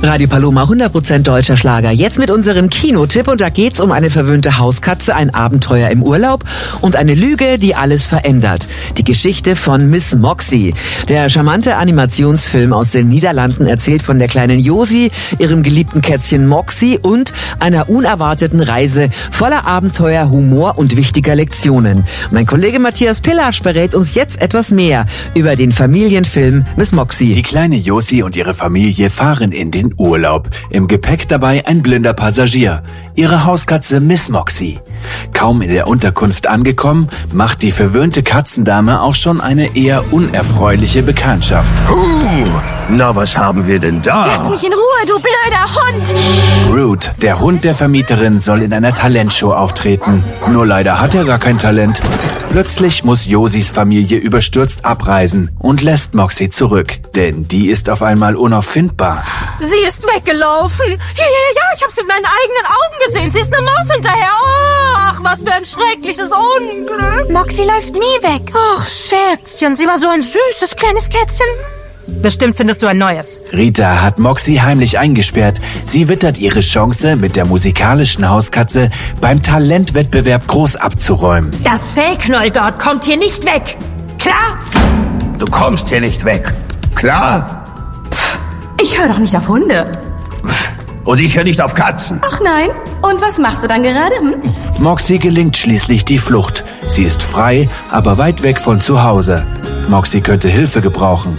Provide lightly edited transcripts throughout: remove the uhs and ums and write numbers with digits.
Radio Paloma, 100% deutscher Schlager. Jetzt mit unserem Kinotipp und da geht's um eine verwöhnte Hauskatze, ein Abenteuer im Urlaub und eine Lüge, die alles verändert. Die Geschichte von Miss Moxie. Der charmante Animationsfilm aus den Niederlanden erzählt von der kleinen Josie, ihrem geliebten Kätzchen Moxie und einer unerwarteten Reise voller Abenteuer, Humor und wichtiger Lektionen. Mein Kollege Matthias Pillasch verrät uns jetzt etwas mehr über den Familienfilm Miss Moxie. Die kleine Josie und ihre Familie fahren in den Urlaub. Im Gepäck dabei ein blinder Passagier. Ihre Hauskatze Miss Moxie. Kaum in der Unterkunft angekommen, macht die verwöhnte Katzendame auch schon eine eher unerfreuliche Bekanntschaft. Na, was haben wir denn da? Lass mich in Ruhe, du blöder Hund! Groot, der Hund der Vermieterin, soll in einer Talentshow auftreten. Nur leider hat er gar kein Talent. Plötzlich muss Josies Familie überstürzt abreisen und lässt Moxie zurück. Denn die ist auf einmal unauffindbar. Sie ist weggelaufen. Ja, ich hab's mit meinen eigenen Augen gesehen. Sie ist eine Maus hinterher. Oh, ach, was für ein schreckliches Unglück. Moxie läuft nie weg. Ach, Schätzchen, sie war so ein süßes kleines Kätzchen. Bestimmt findest du ein neues. Rita hat Moxie heimlich eingesperrt. Sie wittert ihre Chance, mit der musikalischen Hauskatze beim Talentwettbewerb groß abzuräumen. Das Fellknäuel dort kommt hier nicht weg. Klar? Du kommst hier nicht weg. Klar? Ich höre doch nicht auf Hunde. Und ich höre nicht auf Katzen. Ach nein. Und was machst du dann gerade? Moxie gelingt schließlich die Flucht. Sie ist frei, aber weit weg von zu Hause. Moxie könnte Hilfe gebrauchen.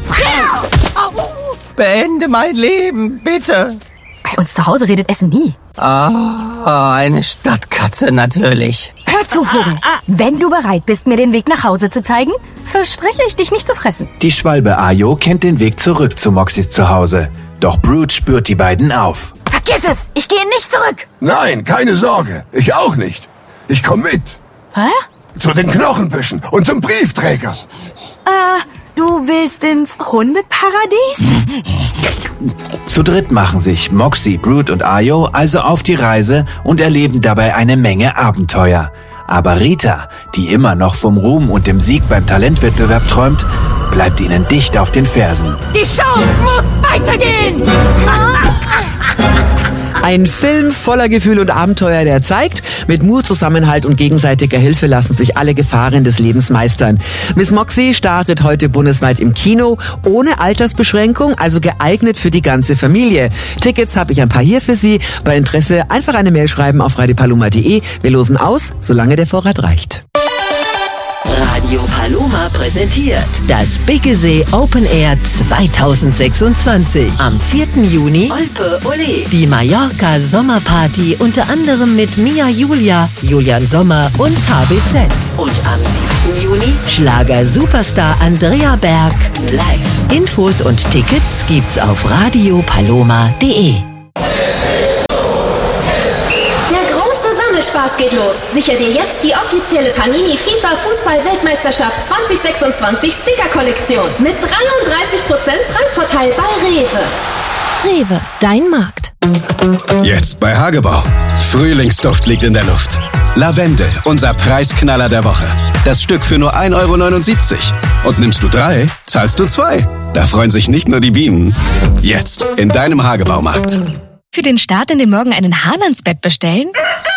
Beende mein Leben, bitte. Bei uns zu Hause redet Essen nie. Eine Stadtkatze natürlich. Hör zu, Vogel. Wenn du bereit bist, mir den Weg nach Hause zu zeigen, verspreche ich, dich nicht zu fressen. Die Schwalbe Ayo kennt den Weg zurück zu Moxies Zuhause. Doch Brute spürt die beiden auf. Vergiss es! Ich gehe nicht zurück! Nein, keine Sorge. Ich auch nicht. Ich komme mit. Hä? Zu den Knochenbüschen und zum Briefträger. Du willst ins Hundeparadies? Zu dritt machen sich Moxie, Brute und Ayo also auf die Reise und erleben dabei eine Menge Abenteuer. Aber Rita, die immer noch vom Ruhm und dem Sieg beim Talentwettbewerb träumt, bleibt ihnen dicht auf den Fersen. Die Show muss weitergehen! Ein Film voller Gefühl und Abenteuer, der zeigt, mit Mut, Zusammenhalt und gegenseitiger Hilfe lassen sich alle Gefahren des Lebens meistern. Miss Moxie startet heute bundesweit im Kino, ohne Altersbeschränkung, also geeignet für die ganze Familie. Tickets habe ich ein paar hier für Sie. Bei Interesse einfach eine Mail schreiben auf radiopaloma.de. Wir losen aus, solange der Vorrat reicht. Radio Paloma präsentiert das Biggesee Open Air 2026. Am 4. Juni Olpe Ole. Die Mallorca Sommerparty unter anderem mit Mia Julia, Julian Sommer und HBZ. Und am 7. Juni Schlager Superstar Andrea Berg live. Infos und Tickets gibt's auf radiopaloma.de. Spaß geht los. Sicher dir jetzt die offizielle Panini FIFA Fußball-Weltmeisterschaft 2026 Sticker-Kollektion mit 33% Preisvorteil bei Rewe. Rewe, dein Markt. Jetzt bei Hagebau. Frühlingsduft liegt in der Luft. Lavendel, unser Preisknaller der Woche. Das Stück für nur 1,79 €. Und nimmst du 3, zahlst du 2. Da freuen sich nicht nur die Bienen. Jetzt in deinem Hagebaumarkt. Für den Start in den Morgen einen Hahn ans Bett bestellen?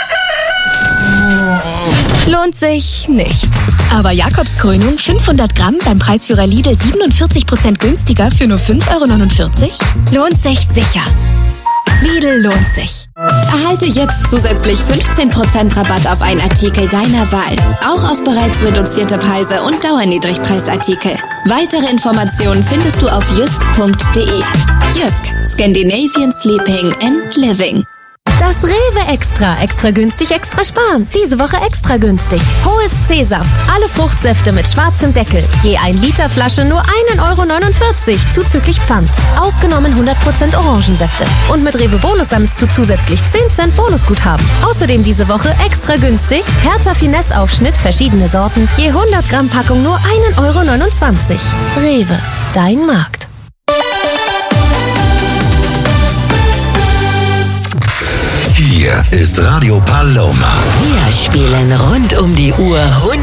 Lohnt sich nicht. Aber Jakobskrönung 500 Gramm beim Preisführer Lidl 47% günstiger für nur 5,49 €? Lohnt sich sicher. Lidl lohnt sich. Erhalte jetzt zusätzlich 15% Rabatt auf einen Artikel deiner Wahl. Auch auf bereits reduzierte Preise und Dauerniedrigpreisartikel. Weitere Informationen findest du auf jysk.de. Jysk, Scandinavian Sleeping and Living. Das Rewe extra günstig, extra sparen. Diese Woche extra günstig. Hohes C-Saft, alle Fruchtsäfte mit schwarzem Deckel. Je 1 Liter Flasche nur 1,49 € zuzüglich Pfand. Ausgenommen 100% Orangensäfte. Und mit Rewe Bonus sammelst du zusätzlich 10 Cent Bonusguthaben. Außerdem diese Woche extra günstig. Hertha Finesse Aufschnitt, verschiedene Sorten. Je 100 Gramm Packung nur 1,29 €. Rewe, dein Markt. Hier ist Radio Paloma. Wir spielen rund um die Uhr